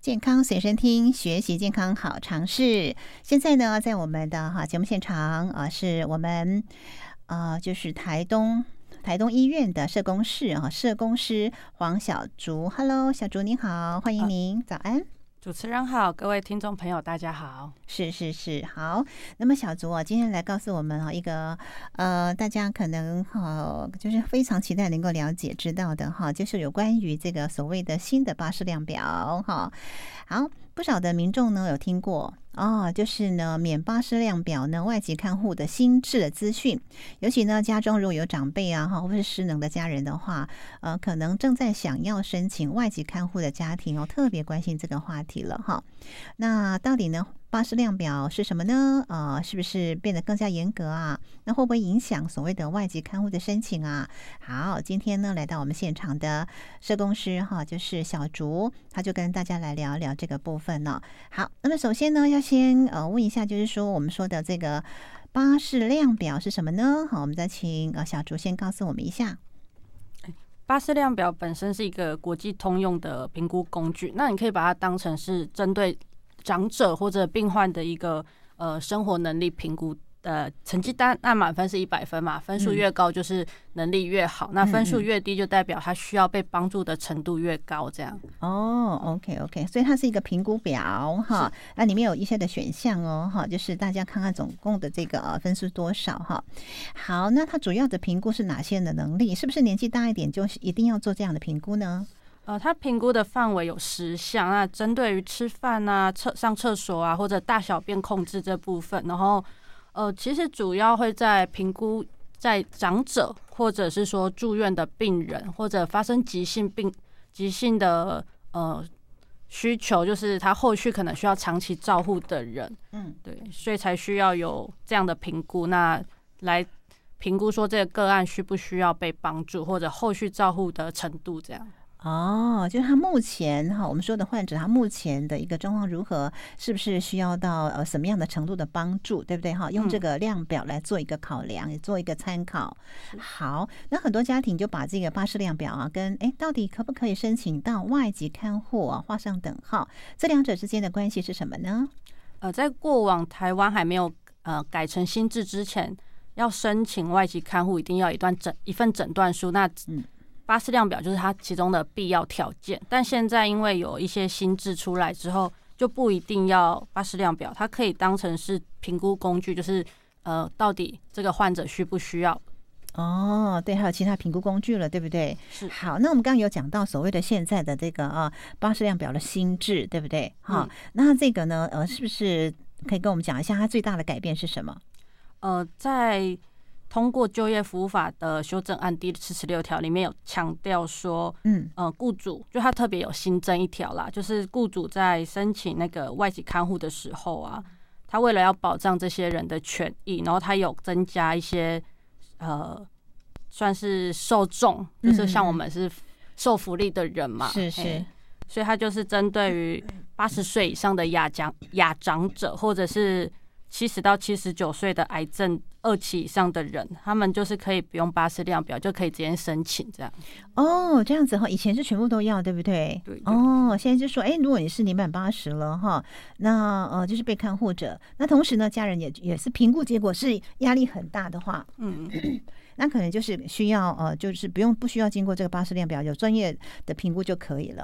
健康随身听，学习健康好常识。现在呢，在我们的节目现场是我们就是台东医院的社工室社工师黄小竹。Hello， 小竹您好，欢迎您，早安。 主持人好，各位听众朋友大家好。 是好。那么小竹今天来告诉我们一个大家可能就是非常期待能够了解知道的就是有关于这个所谓的新的巴氏量表好，不少的民众呢有听过就是呢免巴氏量表呢外籍看护的新制的资讯，尤其呢家中如果有长辈或是失能的家人的话，可能正在想要申请外籍看护的家庭特别关心这个话题了那到底呢巴氏量表是什么呢？是不是变得更加严格那会不会影响所谓的外籍看护的申请好，今天呢来到我们现场的社工师就是小竹，他就跟大家来聊聊这个部分了。好，那么首先呢要先问一下，就是说我们说的这个巴氏量表是什么呢？好，我们再请小竹先告诉我们一下。 巴氏量表本身是一个国际通用的评估工具，那你可以把它当成是针对长者或者病患的一个生活能力评估成绩单，那满分是100分嘛，分数越高就是能力越好，那分数越低就代表他需要被帮助的程度越高，这样。 OK， 所以它是一个评估表那里面有一些的选项就是大家看看总共的这个分数多少好，那它主要的评估是哪些的能力？是不是年纪大一点就一定要做这样的评估呢？ 它评估的范围有10项，那针对于吃饭上厕所或者大小便控制这部分，然后其实主要会在评估在长者或者是说住院的病人，或者发生急性的需求，就是他后续可能需要长期照护的人，对，所以才需要有这样的评估，那来评估说这个个案需不需要被帮助，或者后续照护的程度这样。 就是他目前我们说的患者他目前的一个状况如何，是不是需要到什么样的程度的帮助，对不对用这个量表来做一个考量，也做一个参考。好，那很多家庭就把这个巴氏量表跟到底可不可以申请到外籍看护画上等号，这两者之间的关系是什么呢？ 在过往台湾还没有改成新制之前，要申请外籍看护一定要一份诊断书，那巴氏量表就是它其中的必要条件，但现在因为有一些新制出来之后，就不一定要巴氏量表，它可以当成是评估工具，就是到底这个患者需不需要。 对，还有其他评估工具了，对不对？ 是。 好，那我们刚刚有讲到所谓的现在的这个巴氏量表的新制，对不对？那这个呢是不是可以跟我们讲一下它最大的改变是什么？ 在通过就业服务法的修正案第46条里面有强调说，雇主就他特别有新增一条啦，就是雇主在申请那个外籍看护的时候他为了要保障这些人的权益，然后他有增加一些算是受众，就是像我们是受福利的人嘛， 是， 所以他就是针对于80岁以上的亚长者，或者是70到79岁的癌症2期以上的人，他们就是可以不用巴氏量表就可以直接申请这样。 这样子以前是全部都要，对不对？ 对。 现在就说如果你是年满80了那就是被看护者，那同时呢家人也是评估结果是压力很大的话，那可能就是需要就是不需要经过这个巴氏量表，有专业的评估就可以了